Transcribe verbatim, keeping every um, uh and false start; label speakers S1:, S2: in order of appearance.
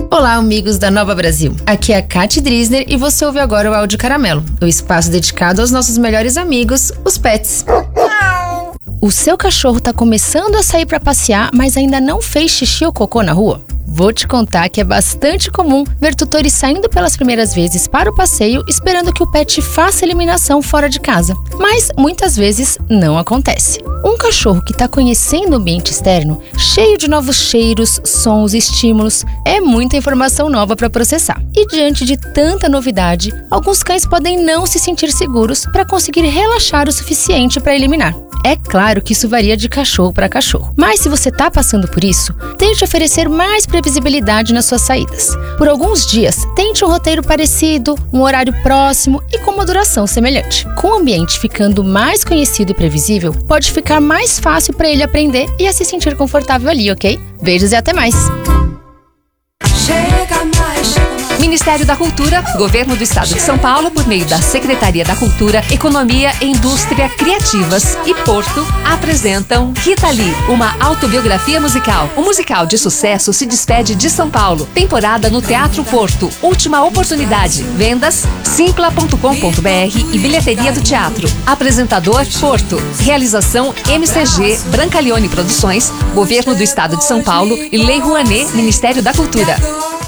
S1: Olá, amigos da Nova Brasil. Aqui é a Kati Drisner e você ouve agora o Áudio Caramelo, o espaço dedicado aos nossos melhores amigos, os pets. O seu cachorro está começando a sair para passear, mas ainda não fez xixi ou cocô na rua? Vou te contar que é bastante comum ver tutores saindo pelas primeiras vezes para o passeio esperando que o pet faça eliminação fora de casa. Mas muitas vezes não acontece. Um cachorro que está conhecendo o ambiente externo, cheio de novos cheiros, sons e estímulos, é muita informação nova para processar. E diante de tanta novidade, alguns cães podem não se sentir seguros para conseguir relaxar o suficiente para eliminar. É claro que isso varia de cachorro para cachorro. Mas se você está passando por isso, tente oferecer mais previsibilidade nas suas saídas. Por alguns dias, tente um roteiro parecido, um horário próximo e com uma duração semelhante. Com o ambiente ficando mais conhecido e previsível, pode ficar mais fácil para ele aprender e a se sentir confortável ali, ok? Beijos e até mais!
S2: Chega mais, chega mais. Ministério da Cultura, Governo do Estado de São Paulo, por meio da Secretaria da Cultura, Economia e Indústria Criativas e Porto, apresentam Rita Lee, uma autobiografia musical. O musical de sucesso se despede de São Paulo. Temporada no Teatro Porto. Última oportunidade. Vendas simpla ponto com ponto br e bilheteria do teatro. Apresentador Porto. Realização M C G, Brancaleone Produções, Governo do Estado de São Paulo e Lei Rouanet, Ministério da Cultura.